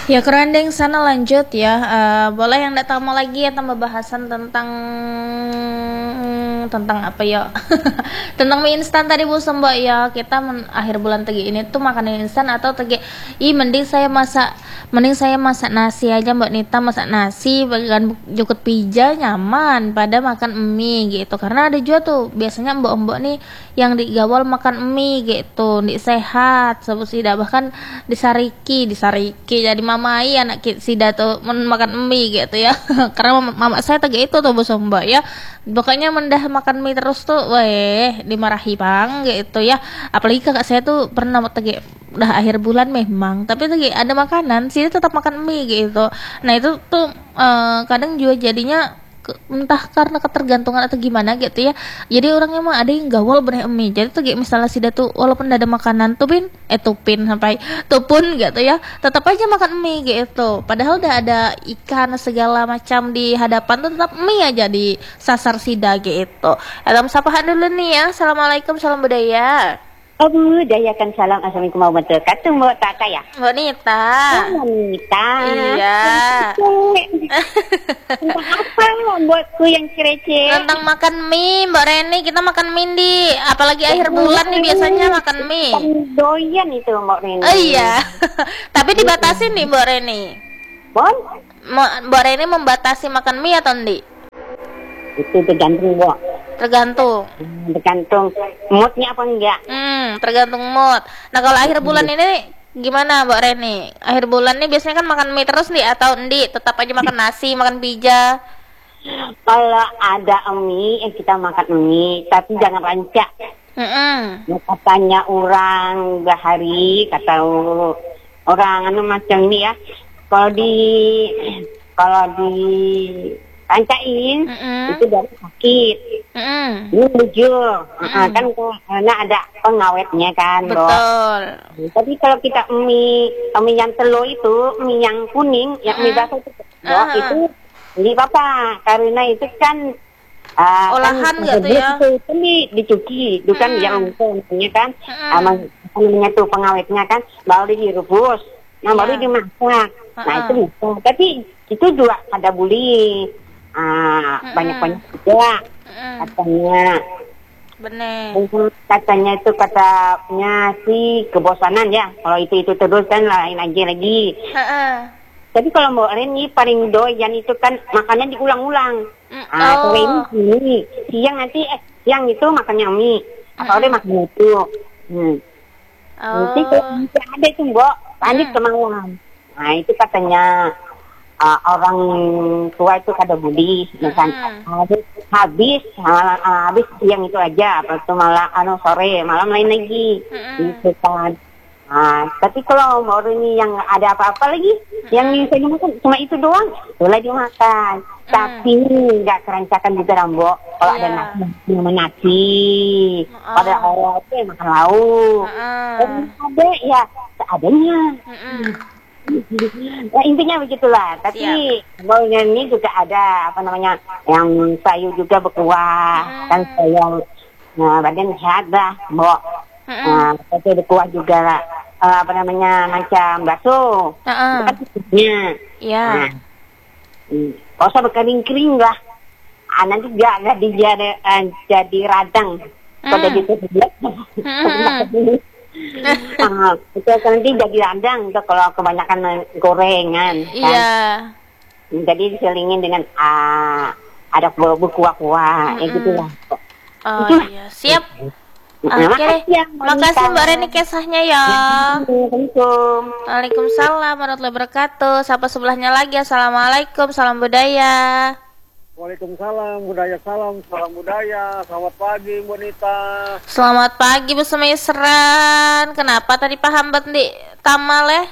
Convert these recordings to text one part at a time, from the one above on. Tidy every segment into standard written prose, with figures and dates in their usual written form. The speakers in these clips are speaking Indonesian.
Ya kerandeng sana lanjut ya. Boleh yang tidak tamu lagi ya tambah bahasan tentang apa ya? Tentang mie instan tadi Bu Sembok ya. Kita akhir bulan tegi ini tuh makan mie instan atau tegi mending saya masak nasi aja Mbak Nita, masak nasi bagian jukut pija nyaman pada makan mie gitu. Karena ada juga tuh biasanya mbok-mbok nih yang digawal makan mie gitu, di sehat, sebut tidak bahkan disariki jadi mamai anak sida tuh makan mie gitu ya. Karena mama saya tega itu tuh Bu Mbak ya, pokoknya mendah makan mie terus tuh weh dimarahi bang gitu ya. Apalagi kakak saya tuh pernah tega udah akhir bulan memang, tapi tega ada makanan sih tetap makan mie gitu. Nah itu tuh kadang juga jadinya entah karena ketergantungan atau gimana gitu ya, jadi orangnya mah ada yang gawal bener mie. Jadi tuh kayak misalnya sida tuh walaupun ada makanan tupin sampai tupun gitu ya, tetap aja makan mie gitu, padahal udah ada ikan segala macam di hadapan tuh tetap mie aja di sasar sida gitu. Alam sapahan dulu nih ya. Assalamualaikum, salam budaya. Dayakan salam. Assalamualaikum warahmatullahi wabarakatuh. Mbak Tata ya? Mbak Nita. Oh, Nita. Iya. Tentang apa buatku yang receh? Tentang makan mie, Mbak Reni. Kita makan mie di apalagi akhir bulan nih biasanya makan mie. Doyan itu Mbak Reni. Oh iya. Tapi dibatasi nih Mbak Reni. Bon? Mbak Reni membatasi makan mie atau enggak? Itu tergantung, Mbak. Tergantung moodnya apa enggak. Tergantung mood. Nah kalau akhir bulan ini gimana Mbak Reni? Akhir bulan ini biasanya kan makan mie terus nih atau enggak? Tetap aja makan nasi, makan pija? Kalau ada mie, kita makan mie, tapi jangan rancak. Katanya orang bahari, kata orang macam ini ya. Kalau di rancain itu dari sakit. Ini jujur, kan karena ada pengawetnya kan. Betul. Tapi kalau kita mie yang telur itu, mie yang kuning, yang mie basah itu jadi apa? Karena itu kan olahan kan, gitu ya. Itu dicuci, itu kan yang umumnya kan, namanya tuh pengawetnya kan, baru direbus, nah baru dimasak. Nah itu bisa. Tapi itu juga ada buli. Banyak juga katanya. Bener. Katanya itu katanya si kebosanan ya. Kalau itu terus kan lain aja lagi. Tapi kalau Mbak Reni paling doyan itu kan makannya diulang-ulang. Sore ini siang nanti siang itu makannya mie. Sore makan itu. Nanti kalau ada itu Mbak, lanjut ke malam. Nah itu katanya orang tua itu kada budi, misalkan habis siang itu aja, atau malah sore malam lain lagi, gitu kan. Tapi kalau mau ini yang ada apa-apa lagi, yang bisa dimakan cuma itu doang, boleh dimakan. Tapi nggak kerancakan juga Rambo. Kalau ada nasi, pada orang itu makan lauk. Ada ya seadanya. Ya, intinya begitulah. Tapi baunya ini juga ada yang sayur juga berkuah, kan sayur badan sehat dah, Mbok. Tapi berkuah juga macam bakso. Itu kan tipsnya. Iya. Usah berkering-kering lah. Nanti gak jadi radang. Kalau gitu itu nanti jadi radang tuh kalau kebanyakan gorengan kan. Iya. Jadi diselingin dengan ada berkuah-kuah gitu lah. Iya, siap. Oke. Makasih Mbak Reni kisahnya ya. Waalaikumsalam warahmatullahi wabarakatuh. Sapa sebelahnya lagi. Assalamualaikum, salam budaya. Waalaikumsalam, budaya salam budaya. Selamat pagi, Bu Nita. Selamat pagi, Bu Semeisran. Kenapa tadi paham banget di tamal ya?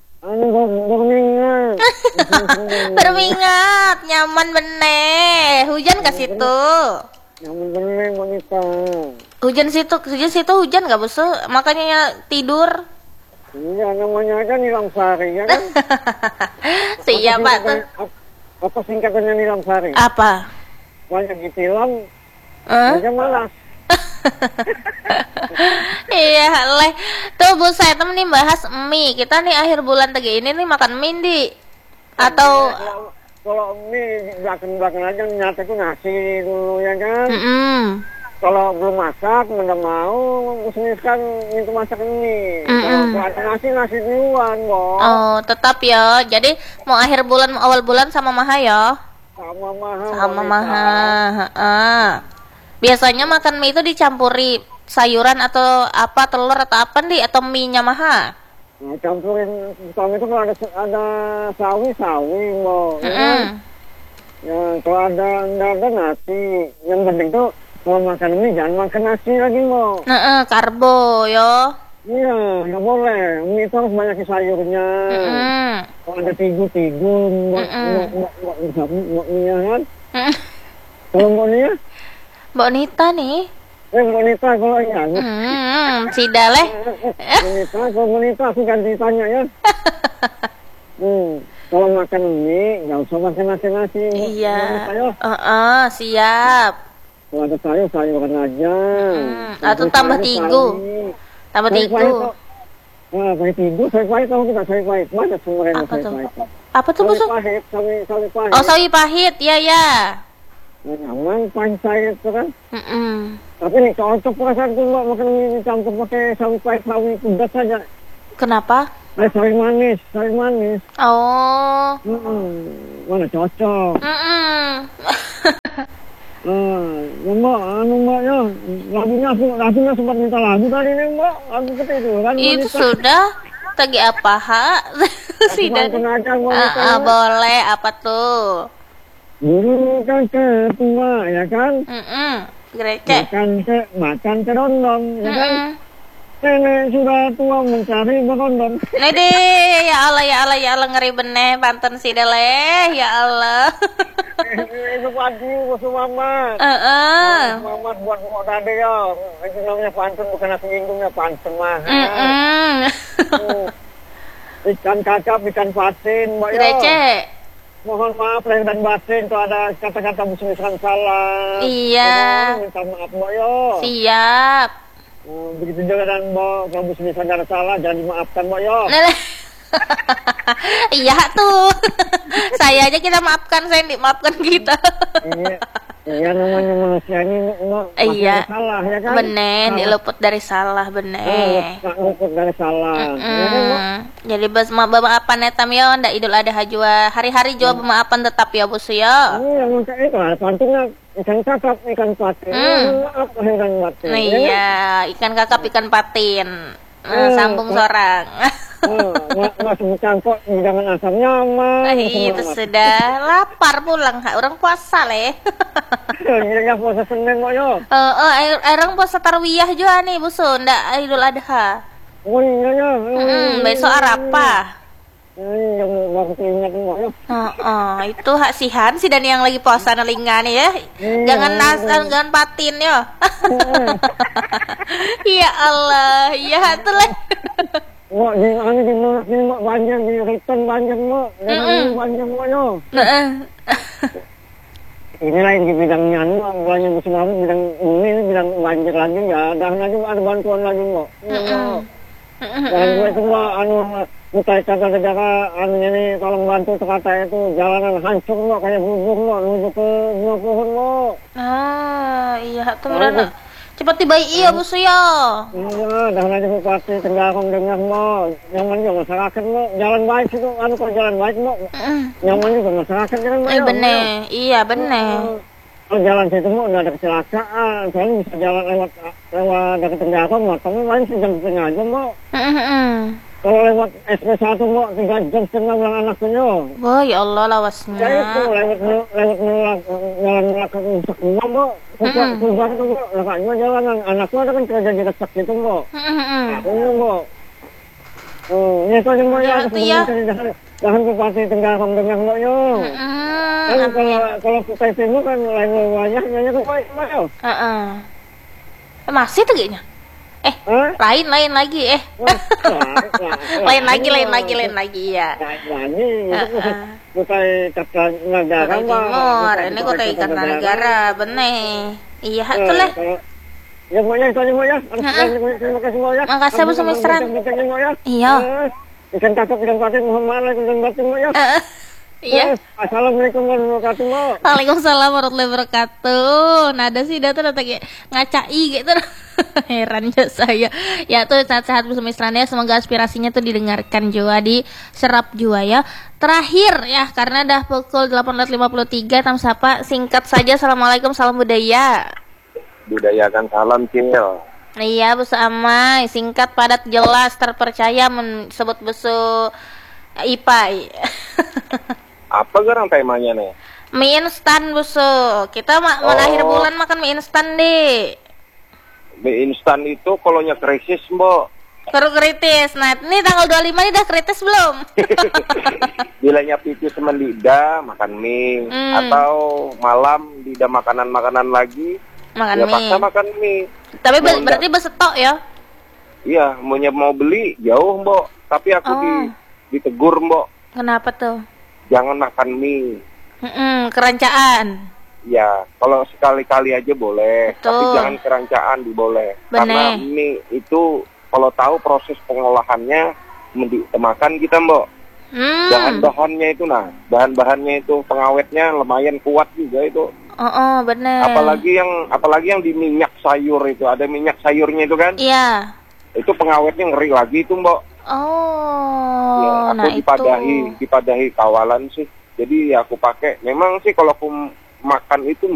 Bermingat, nyaman bener. Hujan ke situ? Nyaman bener, Bu Nita. Hujan situ hujan nggak, Bu? Makanya tidur. Iya, namanya aja Nilam Sari, ya kan? Siapa tuh? Apa singkatannya Nilam Sari? Apa? Banyak ditilam, aja malas. Iya, leh. Tuh Bu saya nih bahas mie. Kita nih akhir bulan tadi ini nih makan mie di atau Kalau mie belakang aja nyata tuh nasi dulu ya kan. Kalau belum masak, nggak mau, misalkan itu masak mie. Kalau ada nasi duluan, Bo. Oh, tetap ya. Jadi mau akhir bulan, mau awal bulan sama Maha ya. Sama Maha. Biasanya makan mie itu dicampuri sayuran atau apa, telur atau apa nih, atau mie-nya Maha? Nah, campurin pertama itu kalau ada sawi mau. Ya, kalau nggak ada nasi, yang penting tuh kalau makan mie jangan makan nasi lagi mau. Karbo yo. Iya, nggak boleh. Mie itu harus banyak sayurnya. Kalau ada tigu, buat mie kan. Kalau mau nih ya? Mbak Nita nih. Mbak Nita kalau ya. Sida leh. Mbak Nita aku ganti tanya ya. Kalau makan mie nggak usah makan nasi. Iya. Siap. Kalau ada sayuran aja. Atau tambah tigu. Tambah tigu. Nah, sawi tigu, sawi pahit tahu kita sawi pahit. Mana sumbernya sawi pahit? Apa tuh busuk? Sawi pahit. Oh, sawi pahit, ya. Nyaman pahit saya itu kan. Tapi nih cocok perasaan tuh Mbak makan mie dicampur pakai sawi pahit, sawi pedas saja. Kenapa? Sawi manis. Oh. Mana cocok. Mbak, Mbak ya, lagunya sempat minta lagu tadi nih Mbak, lagu ketiduran. Itu sudah, tadi apa Sudah. Boleh, apa tuh? Guru kan ketua, ya kan? Gerece. Makan kerondong, ya kan? Nenek sudah tua mencari berondong. Nede, ya Allah, ngeri bener, pantun si Deleh, ya Allah. Itu pagi musuh mama. Mama buat mau tadi ya. Itu namanya pantun, bukan nasi minggungnya pantun mah. Ikan kakap, ikan patin, Mbak ya. Gerece. Mohon maaf lahir dan batin kalau ada kata-kata musuh-musuhan salah. Iya. Minta maaf Mbak ya. Siap. Begitu juga dan Mbak, kalau musuh-musuhan ada salah jangan dimaafkan Mbak ya. Iya tuh. Saya aja kita maafkan, saya dimaafkan kita. Iya namanya manusia ini iya. Salah ya kan. Bener, diluput dari salah bener. Luput dari salah. Jadi maafan etam ya, ndak Idul Adha jua hari-hari jua maafan tetap ya Bos ya. Iya, mungkin itu ada pantunnya ikan kakap, ikan patin. Maaf ikan patin. Iya, ikan kakap, ikan patin. Sambung seorang. Masuk cangkok jangan asam nyaman. Itu sudah lapar pulang, orang puasa leh. Iya puasa Senin kok yo. Orang puasa tarwiyah juga nih busu, ndak Idul Adha. Oh iya. Besok Arafah. Ingat itu hak sihan si dan yang lagi puasa nelingani ya. Jangan patin yo. Ya Allah, ya tuh leh. Mak di mana banyak di return banyak mak. Banyak mak yo. Ini lain di bidangnya banyak musim bidang ini bidang banjir lagi ya. Dan lagi ada bantuan lagi mak. Dan gue cuma minta kata negara ini tolong bantu kata itu jalanan hancur mak kayak bubur mak menuju ke 20 mak. Iya tuh benar. Cepat tiba iya Bos ya. Iya, dah aja bupati Tenggarong dengar mau. Nyaman juga masyarakat mau. Jalan baik itu, kalau jalan baik mau. Nyaman juga masyarakat jalan baik. Bener, iya bener. Kalau jalan situ mau nggak ada kecelakaan. Soalnya bisa jalan lewat dari Tenggarong, motornya main sejam setengah jam mau. Kalau lewat SP1 mau 3 jam setengah dengan anaknya. Wah ya Allah lawasnya. Ya itu lewat jalan ke rusak rumah mau. Keluar itu mau, makanya jalanan anakku ada kan kerja di resak gitu mau. Ini mau. Ini saja mau ya. Jangan bupati Tenggarong dengar mau yo. Kan kalau kita itu kan lain wajahnya ke baik mau. Masih tuh kayaknya. Lain lagi lain lagi ya. Kutai Kartanegara Timur, ini Kutai Kartanegara, bener. Iya tuh leh. Ya Mbok ya, tadi Mbok ya. Terima kasih Mbok ya. Makasih Bu Sumisran. Mbok ya. Iya. Ikan kakap ikan patin Muhammad ikan batin Mbok ya. Iya. Assalamualaikum warahmatullahi wabarakatuh. Waalaikumsalam warahmatullahi wabarakatuh. Nada sih dah tuh kayak ngacai gitu. Heran ya saya. Ya tuh sehat-sehat Bu Sumisran ya. Semoga aspirasinya tuh didengarkan juga, diserap juga ya. Terakhir ya, karena dah pukul 18.53 tam sapa singkat saja. Assalamualaikum, salam budaya. Budayakan salam Cil. Iya Bu Amai, singkat padat jelas terpercaya sebut besu IPA. Apa gerang temanya nih? Mie instan busu. Kita akhir bulan makan mie instan deh. Mie instan itu kalau krisis Mbok. Baru kritis. Nah ini tanggal 25 ini udah kritis belum? Bilanya pipis semendida makan mie. Atau malam tidak makanan-makanan lagi, makan ya mie. paksa makan mie. Tapi berarti besetok ya? Iya, mau beli jauh Mbok. Tapi aku ditegur Mbok. Kenapa tuh? Jangan makan mie. Kerancaan. Ya, kalau sekali-kali aja boleh. Betul. Tapi jangan kerancaan diboleh. Bener. Karena mie itu kalau tahu proses pengolahannya makan kita Mbok. Bahan-bahannya itu bahan-bahannya itu pengawetnya lumayan kuat juga itu. Bener. Apalagi yang di minyak sayur itu, ada minyak sayurnya itu kan? Iya. Itu pengawetnya ngeri lagi itu Mbok. Ya, aku dipadahi kawalan sih. Jadi aku pakai. Memang sih kalau aku makan itu